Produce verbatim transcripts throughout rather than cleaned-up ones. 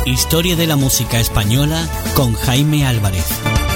Historia de la música española con Jaime Álvarez.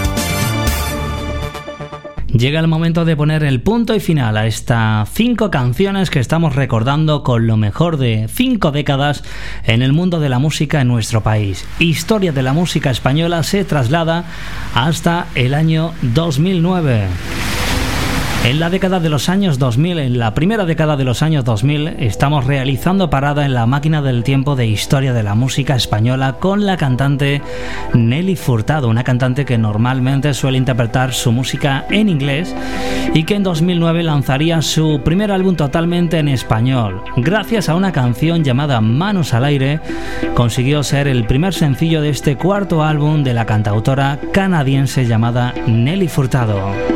Llega el momento de poner el punto y final a estas cinco canciones que estamos recordando con lo mejor de cinco décadas en el mundo de la música en nuestro país. Historia de la música española se traslada hasta el año dos mil nueve. En la década de los años dos mil, en la primera década de los años dos mil, estamos realizando parada en la máquina del tiempo de Historia de la música española con la cantante Nelly Furtado, una cantante que normalmente suele interpretar su música en inglés y que en dos mil nueve lanzaría su primer álbum totalmente en español. Gracias a una canción llamada Manos al aire, consiguió ser el primer sencillo de este cuarto álbum de la cantautora canadiense llamada Nelly Furtado.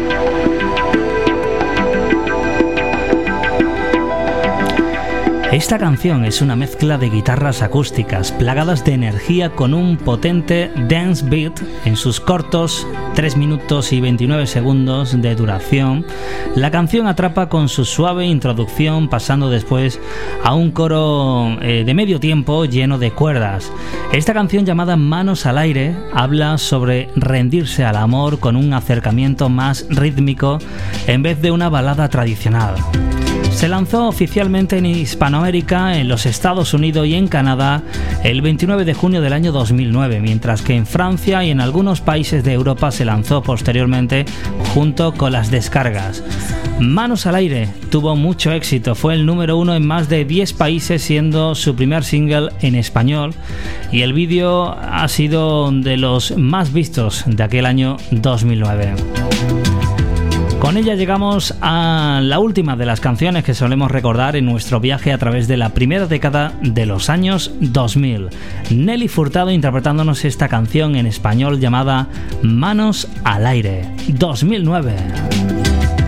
Esta canción es una mezcla de guitarras acústicas plagadas de energía con un potente dance beat en sus cortos tres minutos y veintinueve segundos de duración. La canción atrapa con su suave introducción, pasando después a un coro eh, de medio tiempo lleno de cuerdas. Esta canción llamada Manos al aire habla sobre rendirse al amor con un acercamiento más rítmico en vez de una balada tradicional. Se lanzó oficialmente en Hispanoamérica, en los Estados Unidos y en Canadá el veintinueve de junio del año dos mil nueve, mientras que en Francia y en algunos países de Europa se lanzó posteriormente junto con las descargas. Manos al aire tuvo mucho éxito, fue el número uno en más de diez países, siendo su primer single en español, y el vídeo ha sido de los más vistos de aquel año dos mil nueve. Con ella llegamos a la última de las canciones que solemos recordar en nuestro viaje a través de la primera década de los años dos mil. Nelly Furtado interpretándonos esta canción en español llamada Manos al aire, dos mil nueve.